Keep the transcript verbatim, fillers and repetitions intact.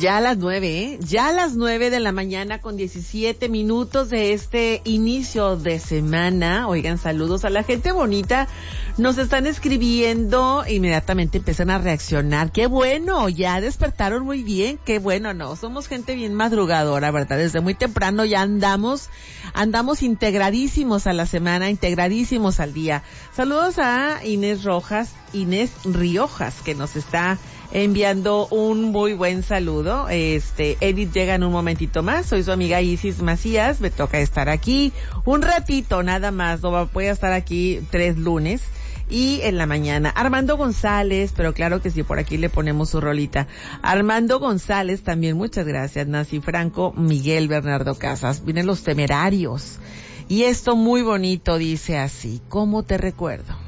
Ya a las nueve, ¿eh? Ya a las nueve de la mañana con diecisiete minutos de este inicio de semana. Oigan, saludos a la gente bonita. Nos están escribiendo, inmediatamente empiezan a reaccionar. ¡Qué bueno! Ya despertaron muy bien. ¡Qué bueno! No, somos gente bien madrugadora, ¿verdad? Desde muy temprano ya andamos, andamos integradísimos a la semana, integradísimos al día. Saludos a Inés Rojas, Inés Riojas, que nos está enviando un muy buen saludo. Este, Edith llega en un momentito más. Soy su amiga Isis Macías. Me toca estar aquí un ratito, nada más. No voy a estar aquí tres lunes y en la mañana. Armando González, pero claro que sí, por aquí le ponemos su rolita. Armando González también, muchas gracias. Nancy Franco, Miguel Bernardo Casas. Vienen los Temerarios. Y esto muy bonito dice así: ¿cómo te recuerdo?